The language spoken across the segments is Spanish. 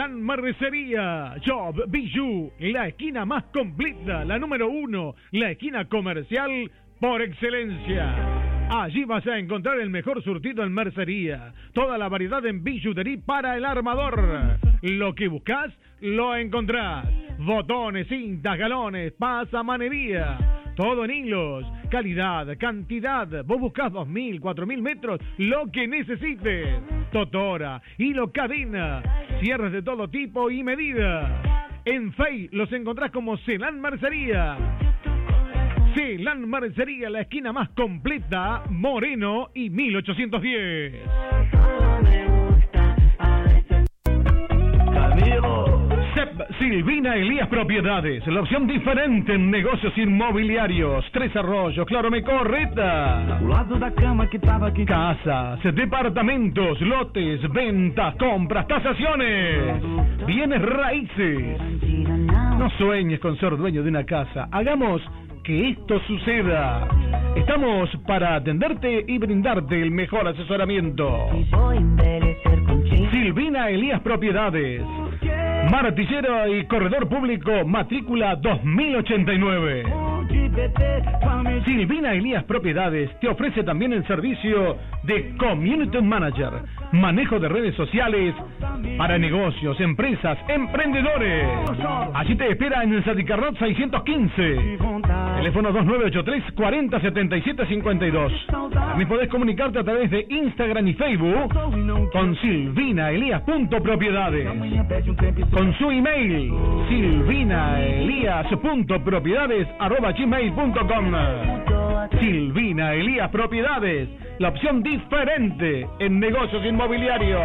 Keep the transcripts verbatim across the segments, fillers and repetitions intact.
Celan Mercería, Job Bijou, la esquina más completa, la número uno, la esquina comercial por excelencia. Allí vas a encontrar el mejor surtido en mercería, toda la variedad en bijoutería para el armador. Lo que buscas, lo encontrás. Botones, cintas, galones, pasamanería, todo en hilos, calidad, cantidad. Vos buscás dos mil, cuatro mil metros, lo que necesites. Totora, hilo, cadena, cierres de todo tipo y medida. En Fey los encontrás como Celan Mercería. Celan Mercería, la esquina más completa, Moreno y mil ochocientos diez. Sep Silvina Elías Propiedades, la opción diferente en negocios inmobiliarios. Tres Arroyos, Claro Me Correta. Casas, departamentos, lotes, ventas, compras, tasaciones, bienes raíces. No sueñes con ser dueño de una casa. Hagamos que esto suceda. Estamos para atenderte y brindarte el mejor asesoramiento. Silvina Elías Propiedades, Martillero y Corredor Público, matrícula dos mil ochenta y nueve. Silvina Elías Propiedades te ofrece también el servicio de Community Manager, manejo de redes sociales para negocios, empresas, emprendedores. Allí te espera en el Sadicarrot seiscientos quince. Teléfono dos nueve ocho tres, cuarenta, setenta y siete, cincuenta y dos. También podés comunicarte a través de Instagram y Facebook con silvina elías punto propiedades. Con su email, silvina elías punto propiedades arroba gmail punto com. Silvina Elías Propiedades, la opción diferente en negocios inmobiliarios.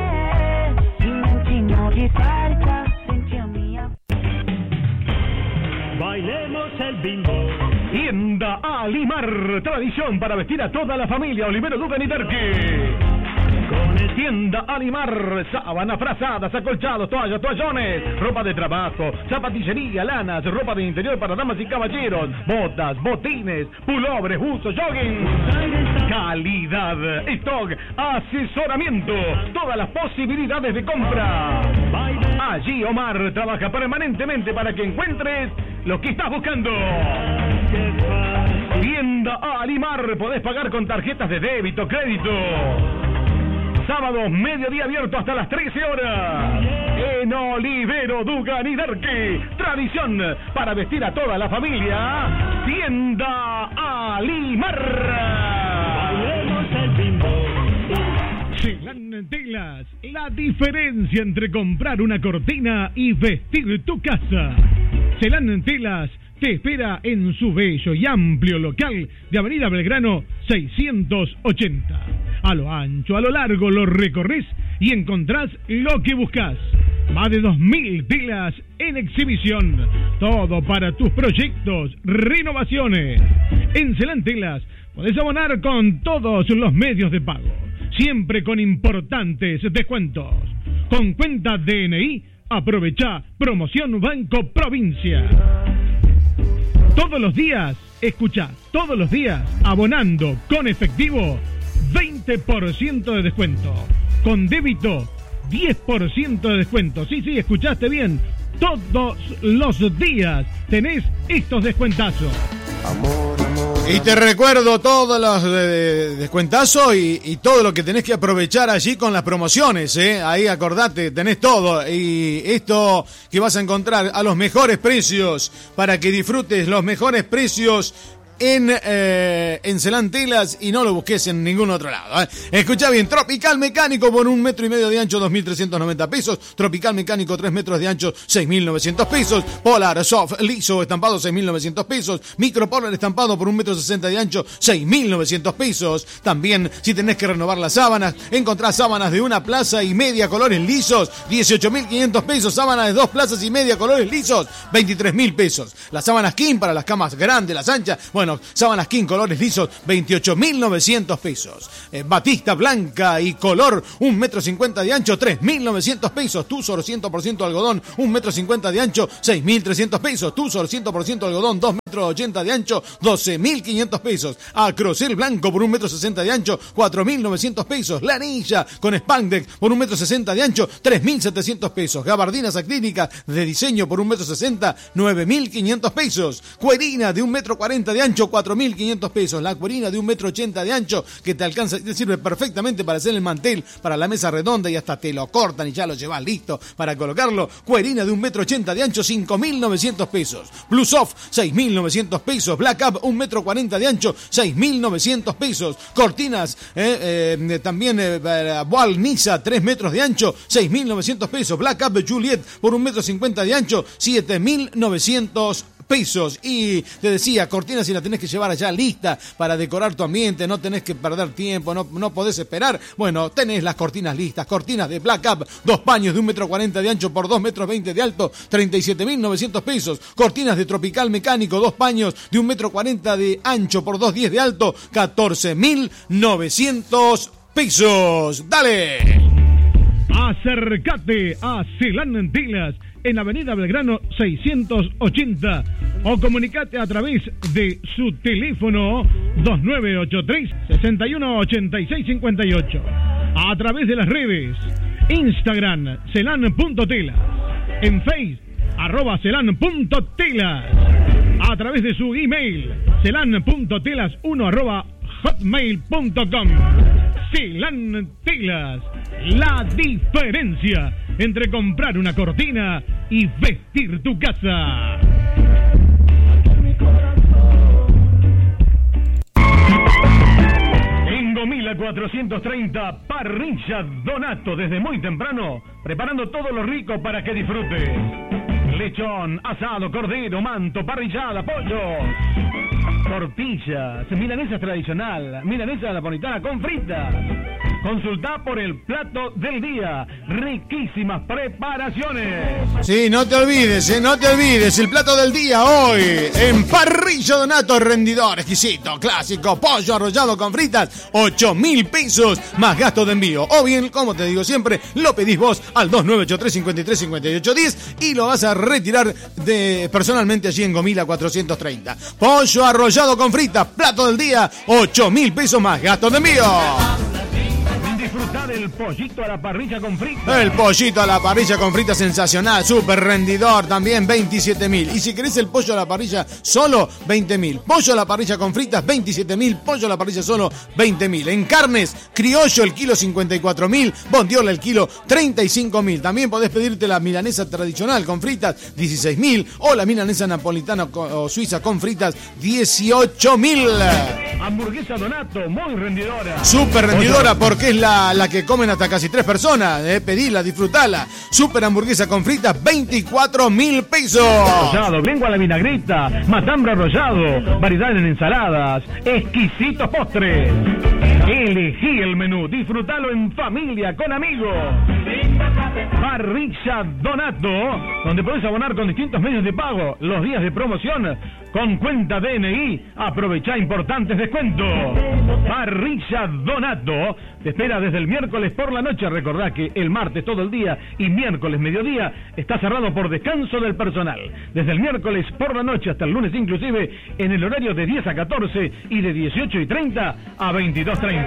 Bailemos el bimbo. Tienda Alimar, tradición para vestir a toda la familia. Olivero, Dugan y Derqui. Tienda Alimar, sábanas, frazadas, acolchados, toallas, toallones, ropa de trabajo, zapatillería, lanas, ropa de interior para damas y caballeros, botas, botines, pulobres, buzos, jogging. Calidad, stock, asesoramiento, todas las posibilidades de compra. Allí Omar trabaja permanentemente para que encuentres lo que estás buscando. Tienda Alimar, podés pagar con tarjetas de débito, crédito. Sábado, mediodía abierto hasta las trece horas. En Olivero, Dugan y Derqui. Tradición para vestir a toda la familia. Tienda Alimar. Bailemos el bimbo. Celan Telas, la diferencia entre comprar una cortina y vestir tu casa. Celan Telas te espera en su bello y amplio local de Avenida Belgrano seiscientos ochenta. A lo ancho, a lo largo lo recorres y encontrás lo que buscas. Más de dos mil telas en exhibición. Todo para tus proyectos, renovaciones. En Celan Telas podés abonar con todos los medios de pago, siempre con importantes descuentos. Con cuenta D N I, aprovecha promoción Banco Provincia. Todos los días, escucha, todos los días, abonando con efectivo, veinte por ciento de descuento. Con débito, diez por ciento de descuento. Sí, sí, escuchaste bien. Todos los días tenés estos descuentazos. Amor, amor. Y te recuerdo todos los eh, descuentazos y, y todo lo que tenés que aprovechar allí con las promociones, ¿eh? Ahí acordate, tenés todo. Y esto que vas a encontrar a los mejores precios para que disfrutes los mejores precios en eh, en Celan Telas y no lo busques en ningún otro lado, ¿eh? Escucha bien, Tropical Mecánico por un metro y medio de ancho, dos mil trescientos noventa pesos. Tropical Mecánico, tres metros de ancho, seis mil novecientos pesos. Polar Soft liso estampado, seis mil novecientos pesos. Micro Polar estampado por un metro sesenta de ancho, seis mil novecientos pesos. También, si tenés que renovar las sábanas, encontrás sábanas de una plaza y media colores lisos, dieciocho mil quinientos pesos. Sábanas de dos plazas y media colores lisos, veintitrés mil pesos. Las sábanas King para las camas grandes, las anchas, bueno, sábanas King colores lisos, veintiocho mil novecientos pesos. Eh, batista blanca y color, un metro cincuenta de ancho, tres mil novecientos pesos. Tuzor cien por ciento algodón, un metro cincuenta de ancho, seis mil trescientos pesos. Tuzor cien por ciento algodón, dos metros metro ochenta de ancho, doce mil quinientos pesos. Acrocel blanco por un metro sesenta de ancho, cuatro mil novecientos pesos. Lanilla con spandex por un metro sesenta de ancho, tres mil setecientos pesos. Gabardinas acrílicas de diseño por un metro sesenta, nueve mil quinientos pesos. Cuerina de un metro cuarenta de ancho, cuatro mil quinientos pesos. La cuerina de un metro ochenta de ancho que te alcanza y te sirve perfectamente para hacer el mantel, para la mesa redonda y hasta te lo cortan y ya lo llevas listo para colocarlo. Cuerina de un metro ochenta de ancho, cinco mil novecientos pesos. Blue Soft, seis mil novecientos pesos. Black Up, un metro cuarenta de ancho, seis mil novecientos pesos. Cortinas, eh, eh, también eh, Boal Nisa, tres metros de ancho, seis mil novecientos pesos. Black Up Juliet por un metro cincuenta de ancho, siete mil novecientos pesos. Y te decía, cortinas si la tenés que llevar allá lista para decorar tu ambiente, no tenés que perder tiempo, no, no podés esperar. Bueno, tenés las cortinas listas, cortinas de Black Up, dos paños de un metro cuarenta de ancho por dos metros veinte de alto, treinta y siete mil novecientos pesos. Cortinas de Tropical Mecánico, dos paños de un metro cuarenta de ancho por dos diez de alto, catorce mil novecientos pesos. ¡Dale! Acércate a Celán Telas en Avenida Belgrano seiscientos ochenta o comunicate a través de su teléfono dos nueve ocho tres, seis uno ocho seis cinco ocho, a través de las redes Instagram celán.telas, en Facebook arroba celán.telas, a través de su email celán.telas uno arroba hotmail punto com. Celán Telas, la diferencia entre comprar una cortina y vestir tu casa. En Gomila cuatrocientos treinta, Parrilla Donato, desde muy temprano, preparando todo lo rico para que disfrutes. Lechón, asado, cordero, manto, parrillada, pollo, tortillas, milanesa tradicional, milanesa napolitana con fritas. Consultá por el plato del día. Riquísimas preparaciones. Sí, no te olvides, eh, no te olvides. El plato del día hoy en Parrilla Donato, rendidor exquisito, clásico, pollo arrollado con fritas, ocho mil pesos más gasto de envío. O bien, como te digo siempre, lo pedís vos al dos nueve ocho tres, cinco tres cinco ocho uno cero y lo vas a retirar de personalmente allí en Gomila cuatrocientos treinta. Pollo arrollado con fritas, plato del día, ocho mil pesos más gasto de envío. Disfrutar el pollito a la parrilla con fritas. El pollito a la parrilla con fritas sensacional, súper rendidor, también veintisiete mil. Y si querés el pollo a la parrilla solo, veinte mil. Pollo a la parrilla con fritas, veintisiete mil. Pollo a la parrilla solo, veinte mil. En carnes, criollo el kilo cincuenta y cuatro mil. Bondiola el kilo treinta y cinco mil. También podés pedirte la milanesa tradicional con fritas, dieciséis mil. O la milanesa napolitana o suiza con fritas, dieciocho mil. Hamburguesa Donato, muy rendidora. Súper rendidora porque es la, la que comen hasta casi tres personas. Eh, pedila, disfrutala. Súper hamburguesa con fritas, veinticuatro mil pesos. Arrollado, lengua a la vinagreta, matambre arrollado, variedad en ensaladas, exquisitos postres. Elegí el menú, disfrutalo en familia, con amigos. Parrilla Donato, donde podés abonar con distintos medios de pago los días de promoción con cuenta D N I. Aprovechá importantes descuentos. Parrilla Donato te espera desde el miércoles por la noche. Recordá que el martes todo el día y miércoles mediodía está cerrado por descanso del personal. Desde el miércoles por la noche hasta el lunes inclusive, en el horario de diez a catorce y de dieciocho y treinta a veintidós treinta.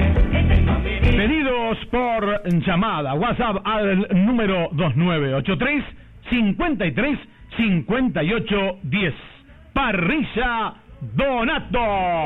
Pedidos por llamada, WhatsApp al número dos nueve ocho tres, cinco tres, cinco ocho uno cero. Parrilla Donato.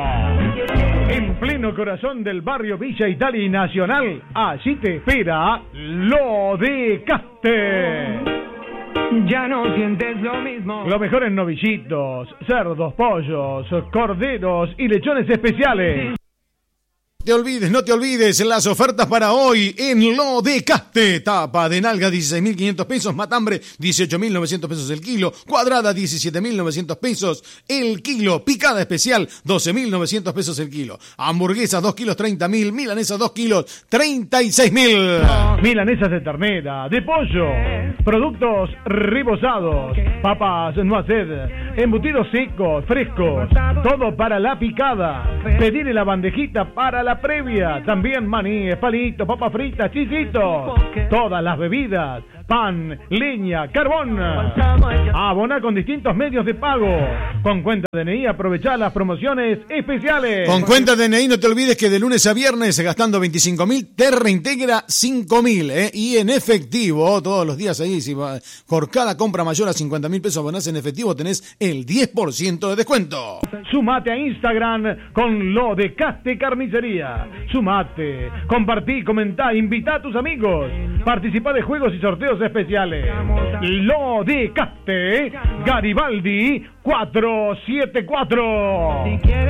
En pleno corazón del barrio Villa Italia y Nacional, allí te espera Lo de Caste. Ya no sientes lo mismo. Lo mejor en novillitos, cerdos, pollos, corderos y lechones especiales. Te olvides, no te olvides, las ofertas para hoy en Lo de Caste. Tapa de nalga, dieciséis mil quinientos pesos. Matambre, dieciocho mil novecientos pesos el kilo. Cuadrada, diecisiete mil novecientos pesos el kilo. Picada especial, doce mil novecientos pesos el kilo. Hamburguesas, dos kilos, treinta mil. Milanesas, dos kilos, treinta y seis mil. Milanesas de ternera, de pollo, productos rebozados, papas noisette, embutidos secos, frescos, todo para la picada. Pedir la bandejita para la previa. También maníes, palitos, papas fritas, chisitos. Todas las bebidas, pan, leña, carbón. Abonar con distintos medios de pago. Con cuenta D N I aprovechar las promociones especiales. Con cuenta D N I no te olvides que de lunes a viernes gastando veinticinco mil te reintegra cinco mil, ¿eh? Y en efectivo, todos los días ahí, si va, por cada compra mayor a cincuenta mil pesos abonás en efectivo tenés el diez por ciento de descuento. Sumate a Instagram con Lo de Caste Carnicería. Sumate, compartí, comentá, invitá a tus amigos. Participá de juegos y sorteos especiales. Lo de Caste, Garibaldi cuatrocientos setenta y cuatro.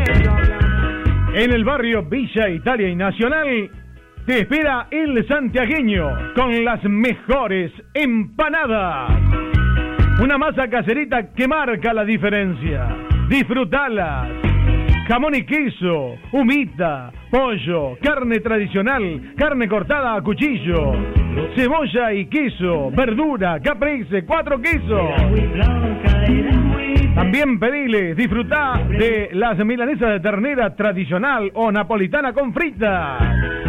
En el barrio Villa Italia y Nacional te espera el santiagueño con las mejores empanadas. Una masa caserita que marca la diferencia. Disfrutala. Jamón y queso, humita, pollo, carne tradicional, carne cortada a cuchillo, cebolla y queso, verdura, caprese, cuatro quesos. También pedile, disfrutá de las milanesas de ternera tradicional o napolitana con fritas.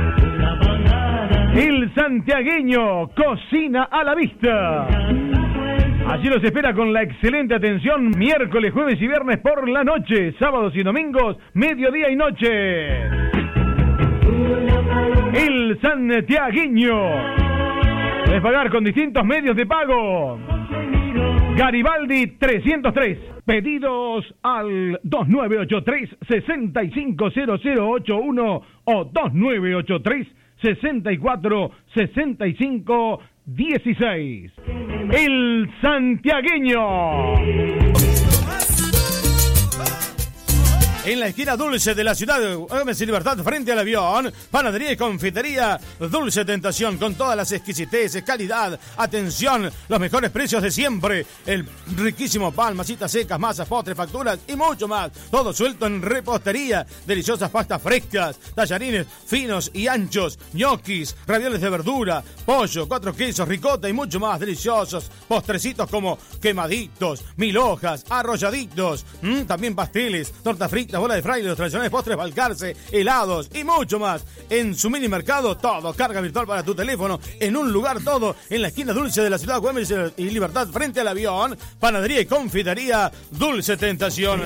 El santiagueño cocina a la vista. Allí los espera con la excelente atención miércoles, jueves y viernes por la noche, sábados y domingos, mediodía y noche. El santiagueño. Puedes pagar con distintos medios de pago. Garibaldi trescientos tres. Pedidos al dos nueve ocho tres, seis cinco cero cero ocho uno o dos nueve ocho tres, seis cuatro, seis cinco dieciséis. El santiagueño. En la esquina dulce de la ciudad de Güemes y Libertad, frente al avión, panadería y confitería Dulce Tentación, con todas las exquisiteces, calidad, atención, los mejores precios de siempre, el riquísimo pan, masitas secas, masas, postres, facturas y mucho más, todo suelto en repostería, deliciosas pastas frescas, tallarines finos y anchos, ñoquis, ravioles de verdura, pollo, cuatro quesos, ricota y mucho más deliciosos, postrecitos como quemaditos, mil hojas, arrolladitos, mmm, también pasteles, tortas fritas, bola de fraile, los tradicionales postres Balcarce, helados y mucho más. En su mini mercado, todo, carga virtual para tu teléfono, en un lugar todo, en la esquina dulce de la ciudad de Güemes y Libertad, frente al avión, panadería y confitería Dulce Tentación.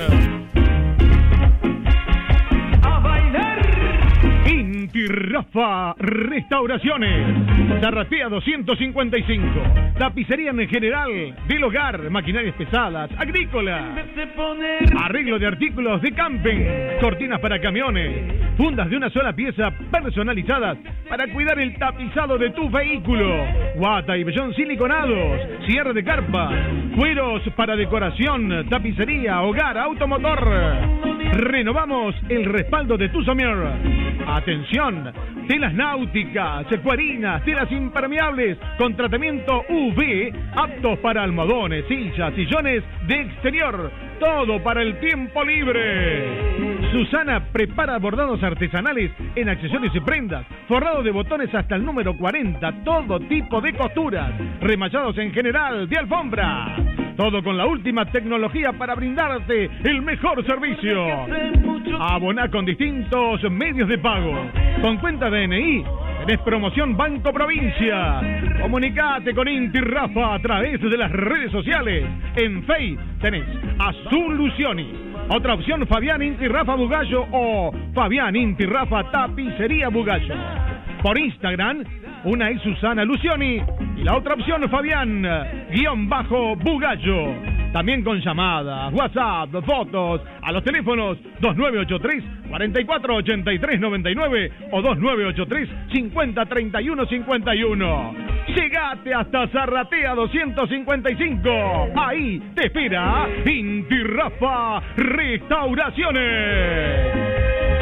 Inti Rafa Restauraciones. Zarratea doscientos cincuenta y cinco. Tapicería en general, del hogar, maquinarias pesadas, agrícola. Arreglo de artículos de camping, cortinas para camiones, fundas de una sola pieza personalizadas para cuidar el tapizado de tu vehículo. Guata y vellón siliconados, cierre de carpa, cueros para decoración, tapicería, hogar, automotor. Renovamos el respaldo de tu somier. Atención, telas náuticas, cuarinas, telas impermeables con tratamiento U V, aptos para almohadones, sillas, sillones de exterior, todo para el tiempo libre. Susana prepara bordados artesanales en accesorios y prendas, forrado de botones hasta el número cuarenta, todo tipo de costuras, remachados en general de alfombra. Todo con la última tecnología para brindarte el mejor servicio. Aboná con distintos medios de pago. Con cuenta D N I, tenés promoción Banco Provincia. Comunicate con Inti Rafa a través de las redes sociales. En Face tenés Azul Lucioni. Otra opción, Fabián Inti Rafa Bugallo o Fabián Inti Rafa Tapicería Bugallo. Por Instagram, una es Susana Lucioni y la otra opción, Fabián guión bajo Bugallo. También con llamadas, WhatsApp, fotos a los teléfonos dos nueve ocho tres, cuatro cuatro ocho tres nueve nueve o dos nueve ocho tres, cinco cero tres uno cinco uno. Llegate hasta Zarratea doscientos cincuenta y cinco. Ahí te espera Inti Rafa Restauraciones.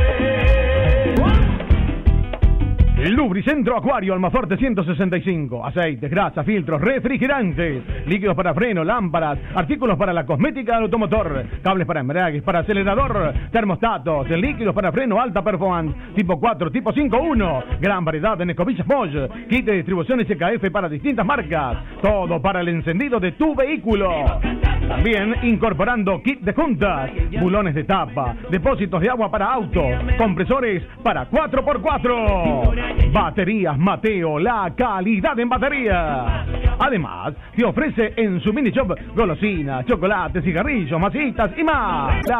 Lubricentro Acuario Almaforte ciento sesenta y cinco. Aceites, grasas, filtros, refrigerantes, líquidos para freno, lámparas, artículos para la cosmética del automotor, cables para embragues, para acelerador, termostatos, líquidos para freno alta performance, tipo cuatro, tipo cinco uno. Gran variedad en escobillas Bosch, kit de distribución S K F para distintas marcas. Todo para el encendido de tu vehículo. También incorporando kit de juntas, bulones de tapa, depósitos de agua para autos, compresores para cuatro por cuatro. Baterías Mateo, la calidad en batería. Además, te ofrece en su mini shop golosinas, chocolates, cigarrillos, masitas y más.